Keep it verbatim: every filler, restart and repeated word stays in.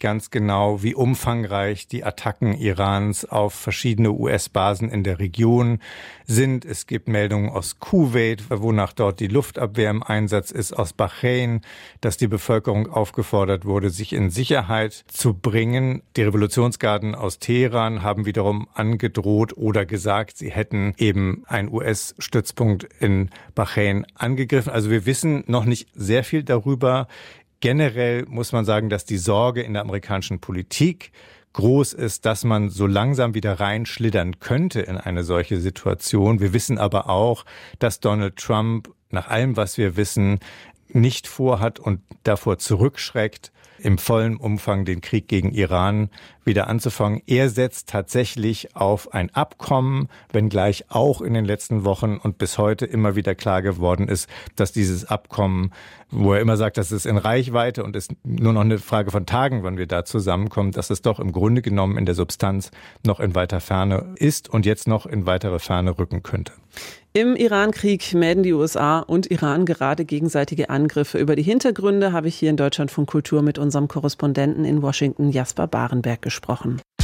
ganz genau, wie umfangreich die Attacken Irans auf verschiedene U S-Basen in der Region sind. Es gibt Meldungen aus Kuwait, wonach dort die Luftabwehr im Einsatz ist, aus Bahrain, dass die Bevölkerung aufgefordert wurde, sich in Sicherheit zu bringen. Die Revolutionsgarden aus Teheran haben wiederum angedroht oder gesagt, sie hätten eben einen U S-Stützpunkt in Bahrain angegriffen. Also wir wissen noch nicht sehr viel darüber. Generell muss man sagen, dass die Sorge in der amerikanischen Politik groß ist, dass man so langsam wieder reinschlittern könnte in eine solche Situation. Wir wissen aber auch, dass Donald Trump nach allem, was wir wissen, nicht vorhat und davor zurückschreckt, im vollen Umfang den Krieg gegen Iran wieder anzufangen. Er setzt tatsächlich auf ein Abkommen, wenngleich auch in den letzten Wochen und bis heute immer wieder klar geworden ist, dass dieses Abkommen, wo er immer sagt, das ist in Reichweite und ist nur noch eine Frage von Tagen, wann wir da zusammenkommen, dass es doch im Grunde genommen in der Substanz noch in weiter Ferne ist und jetzt noch in weitere Ferne rücken könnte. Im Iran-Krieg melden die U S A und Iran gerade gegenseitige Angriffe. Über die Hintergründe habe ich hier in Deutschlandfunk Kultur mit unserem Korrespondenten in Washington, Jasper Barenberg, gesprochen.